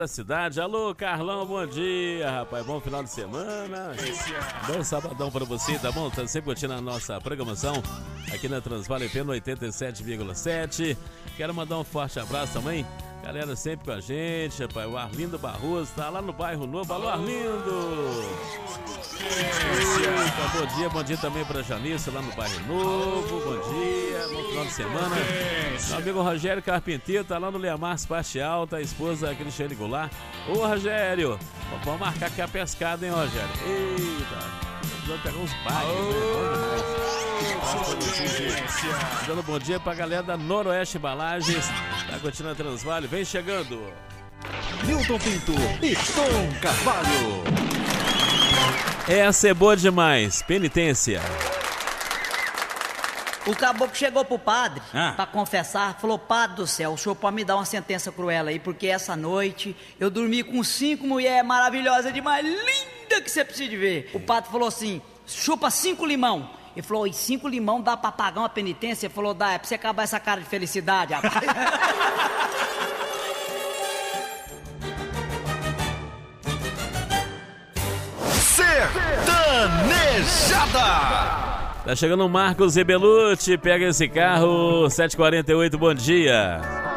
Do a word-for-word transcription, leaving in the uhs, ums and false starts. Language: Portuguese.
Da cidade. Alô, Carlão, bom dia, rapaz. Bom final de semana. Bom sabadão pra você, tá bom? Tá sempre curtindo a nossa programação aqui na Transvale F M oitenta e sete vírgula sete. Quero mandar um forte abraço também. Galera sempre com a gente, rapaz. O Arlindo Barroso tá lá no bairro Novo. Alô, Arlindo! Eita, bom dia, bom dia também pra Janice lá no bairro Novo. Bom dia, bom final de semana. Meu amigo Rogério Carpinteiro tá lá no Leamar Parte Alta, a esposa Cristiane Goulart. Ô, Rogério, vamos marcar aqui a pescada, hein, Rogério? Eita, vamos pegar uns bairros, né? Dando bom dia pra galera da Noroeste Embalagens, da Cotina Transvale, vem chegando. Milton Pinto e Tom Carvalho. Essa é boa demais, penitência. O caboclo chegou pro padre ah. pra confessar, falou: Padre do céu, o senhor pode me dar uma sentença cruel aí, porque essa noite eu dormi com cinco mulheres maravilhosas demais, linda que você precisa de ver. O padre falou assim: chupa cinco limão. Ele falou: e cinco limão dá pra pagar uma penitência? Ele falou: dá, é pra você acabar essa cara de felicidade, rapaz. Sertanejada. Tá chegando o Marcos Rebelucci, pega esse carro, sete e quarenta e oito, bom dia.